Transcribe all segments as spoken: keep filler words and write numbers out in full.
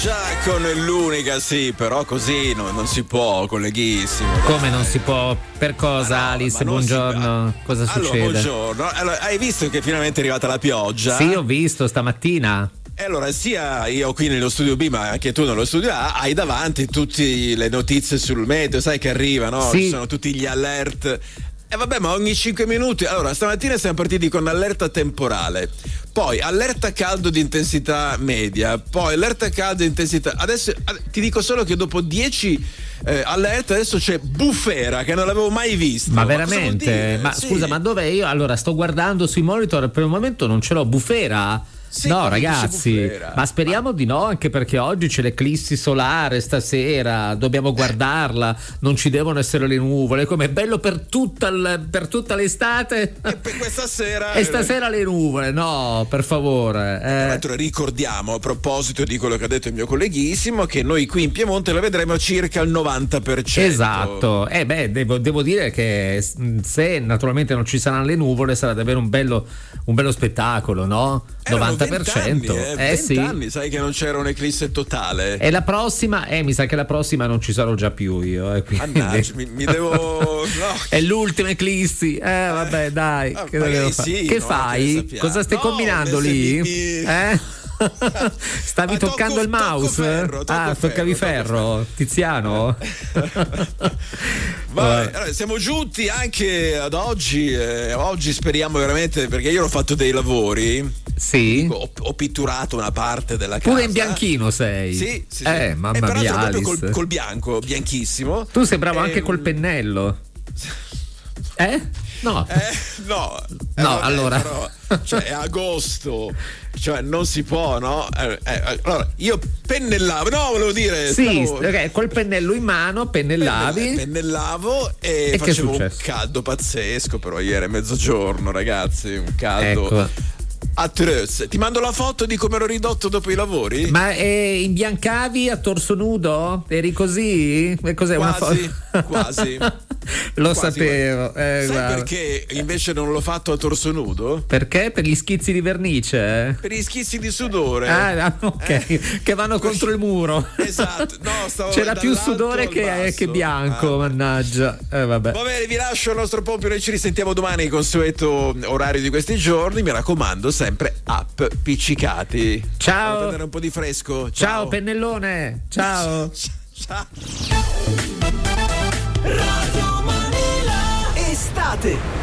già con l'unica, sì, però così no, non si può, colleghissimo. Come non si può? Per cosa, ma no, Alice? ma Buongiorno. Si... Cosa allora, succede? Buongiorno. Allora, hai visto che finalmente è arrivata la pioggia? Sì, ho visto stamattina. E allora sia io qui nello studio B, ma anche tu nello studio A, hai davanti tutte le notizie sul meteo, sai che arriva, no? Sì. Ci sono tutti gli alert. E vabbè, ma ogni cinque minuti. Allora, stamattina siamo partiti con allerta temporale, poi allerta caldo di intensità media, poi allerta caldo di intensità. Adesso ti dico solo che dopo dieci eh, allerta adesso c'è bufera, che non l'avevo mai vista. Ma, ma veramente? Ma sì. Scusa, ma dov'è? Io allora sto guardando sui monitor, per il momento non ce l'ho. Bufera? Sì, no ragazzi, ma speriamo ma... di no, anche perché oggi c'è l'eclissi solare stasera, dobbiamo guardarla, non ci devono essere le nuvole, come è bello per tutta, l- per tutta l'estate. E per questa sera e stasera le nuvole, no, per favore. Eh. Tra l'altro ricordiamo, a proposito di quello che ha detto il mio colleghissimo, che noi qui in Piemonte la vedremo circa al novanta per cento. Esatto, e eh beh, devo, devo dire che se naturalmente non ci saranno le nuvole sarà davvero un bello, un bello spettacolo, no? novanta per cento. Anni, eh, eh sì. anni, sai che non c'era un'eclisse totale. E la prossima, eh, mi sa che la prossima non ci sarò già più io. Eh, Mannaggia, mi, mi devo. No. È l'ultima eclissi. Eh, vabbè, dai. Ah, che devo sì, fa- che no, fai? che Cosa stai no, combinando lì? Mi... Eh? Stavi ah, toccando tocco, il mouse? Tocco ferro, tocco ah, ferro, toccavi ferro, ferro. Tiziano? Vabbè, allora, siamo giunti anche ad oggi. Eh, oggi speriamo veramente, perché io ho fatto dei lavori. Sì. Dico, ho, ho pitturato una parte della casa. Pure in bianchino sei? Sì, sì, sì. Eh, mamma e mia, proprio Alice. Col, col bianco, bianchissimo. Tu sembrava e... anche col pennello. Eh? No. Eh, no. No, eh, allora. Però, cioè, è agosto. Cioè, non si può, no? Eh, eh, allora, io pennellavo, no, volevo dire. Sì, stavo... okay, col pennello in mano, pennellavi. Pennell- pennellavo e, e facevo un caldo pazzesco, però ieri è mezzogiorno, ragazzi, un caldo. Ecco. Atroce. Ti mando la foto di come ero ridotto dopo i lavori? Ma eh, imbiancavi a torso nudo? Eri così? E cos'è quasi, una foto? Quasi. Lo quasi, sapevo. Eh, Sai guarda. perché invece non l'ho fatto a torso nudo? Perché? Per gli schizzi di vernice? Per gli schizzi di sudore. Ah, ok. Eh? Che vanno Così. Contro il muro. Esatto. No, stavo c'era più sudore che, che bianco, ah. mannaggia. Eh, vabbè. Va bene, vi lascio il nostro Pompio, noi ci risentiamo domani, consueto orario di questi giorni. Mi raccomando, sempre appiccicati. Ciao. Per prendere un po' di fresco. Ciao, Ciao pennellone. Ciao. Ciao. Radio Manila Estate.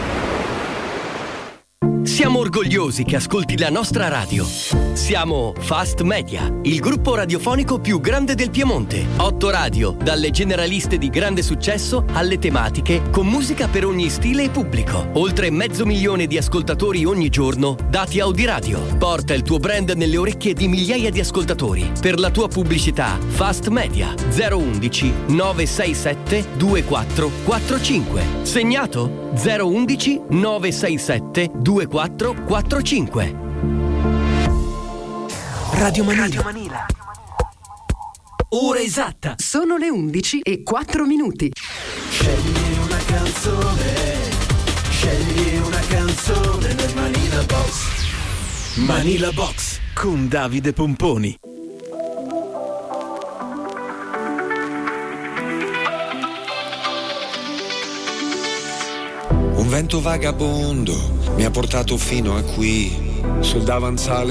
Siamo orgogliosi che ascolti la nostra radio. Siamo Fast Media, il gruppo radiofonico più grande del Piemonte. Otto radio, dalle generaliste di grande successo alle tematiche, con musica per ogni stile e pubblico. Oltre mezzo milione di ascoltatori ogni giorno, dati Audiradio. Porta il tuo brand nelle orecchie di migliaia di ascoltatori. Per la tua pubblicità, Fast Media zero undici nove sei sette due quattro quattro cinque. Segnato zero undici nove sei sette due quattro quattro cinque. Radio Manila. Radio Manila. Ora esatta. Sono le undici e quattro minuti. Scegli una canzone. Scegli una canzone nel Manila Box. Manila Box con Davide Pomponi. Un vento vagabondo mi ha portato fino a qui, sul davanzale